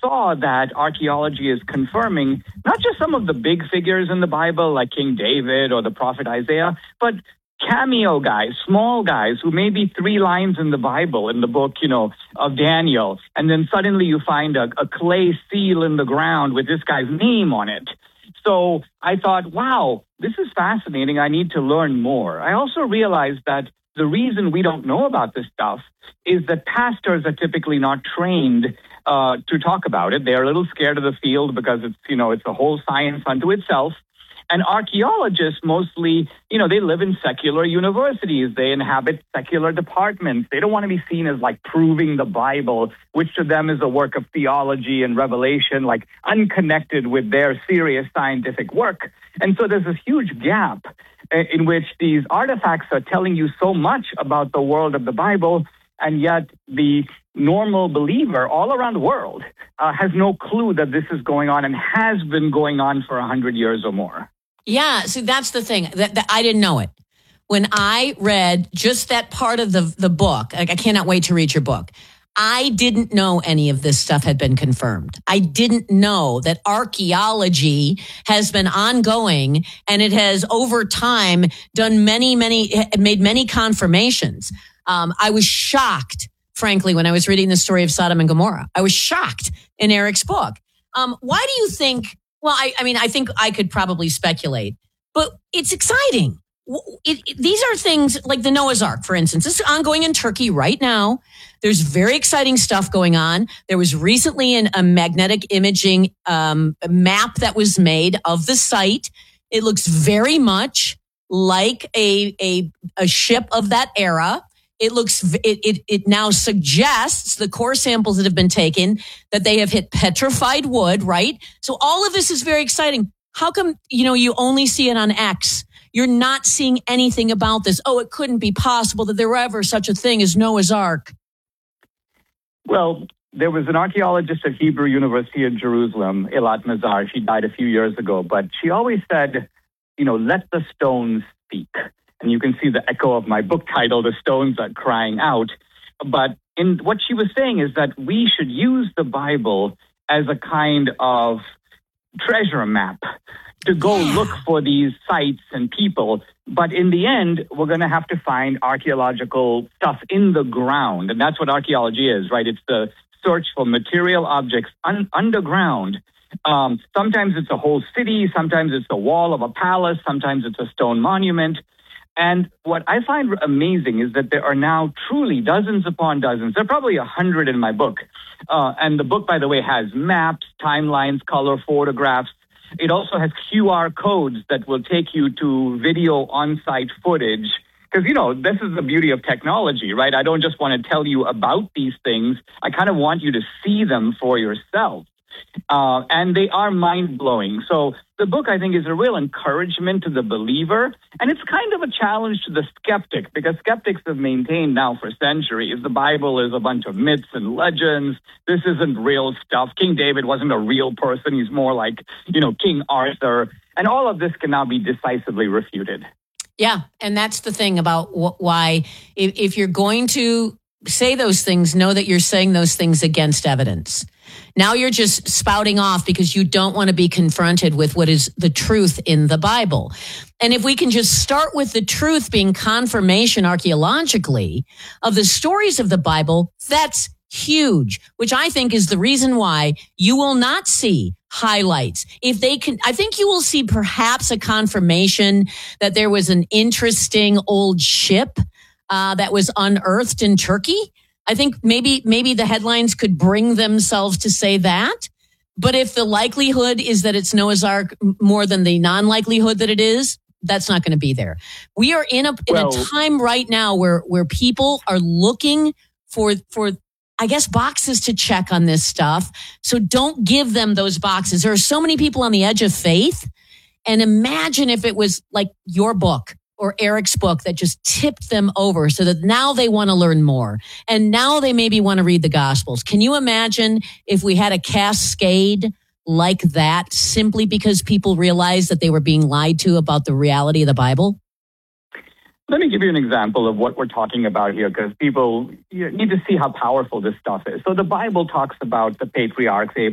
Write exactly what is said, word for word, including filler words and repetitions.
saw that archaeology is confirming not just some of the big figures in the Bible, like King David or the prophet Isaiah, but cameo guys, small guys who may be three lines in the Bible, in the book, you know, of Daniel. And then suddenly you find a, a clay seal in the ground with this guy's name on it. So I thought, wow, this is fascinating. I need to learn more. I also realized that the reason we don't know about this stuff is that pastors are typically not trained uh, to talk about it. They're a little scared of the field because it's, you know, it's a whole science unto itself. And archaeologists mostly, you know, they live in secular universities. They inhabit secular departments. They don't want to be seen as like proving the Bible, which to them is a work of theology and revelation, like unconnected with their serious scientific work. And so there's this huge gap in which these artifacts are telling you so much about the world of the Bible, and yet the normal believer all around the world uh, has no clue that this is going on and has been going on for a hundred years or more. Yeah, see, that's the thing. That, that I didn't know it. When I read just that part of the, the book, like, I cannot wait to read your book. I didn't know any of this stuff had been confirmed. I didn't know that archaeology has been ongoing and it has over time done many, many, made many confirmations. Um, I was shocked, frankly, when I was reading the story of Sodom and Gomorrah. I was shocked in Eric's book. Um, why do you think, well, I, I mean, I think I could probably speculate, but it's exciting. It, it, these are things like the Noah's Ark, for instance. This is ongoing in Turkey right now. There's very exciting stuff going on. There was recently an, a magnetic imaging um, map that was made of the site. It looks very much like a a, a ship of that era. It looks, it, it, it now suggests the core samples that have been taken that they have hit petrified wood, right? So all of this is very exciting. How come, you know, you only see it on X? You're not seeing anything about this. Oh, it couldn't be possible that there were ever such a thing as Noah's Ark. Well, there was an archaeologist at Hebrew University in Jerusalem, Eilat Mazar. She died a few years ago, but she always said, you know, let the stones speak. And you can see the echo of my book title, The Stones Are Crying Out. But in what she was saying is that we should use the Bible as a kind of treasure map to go Yeah. look for these sites and people. But in the end, we're going to have to find archaeological stuff in the ground. And that's what archaeology is, right? It's the search for material objects un- underground. Um, sometimes it's a whole city. Sometimes it's the wall of a palace. Sometimes it's a stone monument. And what I find amazing is that there are now truly dozens upon dozens. There are probably a hundred in my book. Uh, and the book, by the way, has maps, timelines, color photographs. It also has Q R codes that will take you to video on-site footage. Because, you know, this is the beauty of technology, right? I don't just want to tell you about these things. I kind of want you to see them for yourself. Uh, and they are mind-blowing. So the book, I think, is a real encouragement to the believer. And it's kind of a challenge to the skeptic, because skeptics have maintained now for centuries the Bible is a bunch of myths and legends. This isn't real stuff. King David wasn't a real person. He's more like, you know, King Arthur. And all of this can now be decisively refuted. Yeah. And that's the thing about wh- why if, if you're going to say those things, know that you're saying those things against evidence. Now you're just spouting off because you don't want to be confronted with what is the truth in the Bible. And if we can just start with the truth being confirmation archaeologically of the stories of the Bible, that's huge, which I think is the reason why you will not see highlights. If they can, I think you will see perhaps a confirmation that there was an interesting old ship uh, that was unearthed in Turkey. I think maybe maybe the headlines could bring themselves to say that. But if the likelihood is that it's Noah's Ark more than the non-likelihood that it is, that's not going to be there. We are in a in Well, a time right now where where people are looking for for I guess boxes to check on this stuff. So don't give them those boxes. There are so many people on the edge of faith. And imagine if it was like your book or Eric's book that just tipped them over so that now they want to learn more. And now they maybe want to read the Gospels. Can you imagine if we had a cascade like that simply because people realized that they were being lied to about the reality of the Bible? Let me give you an example of what we're talking about here, because people you need to see how powerful this stuff is. So the Bible talks about the patriarchs,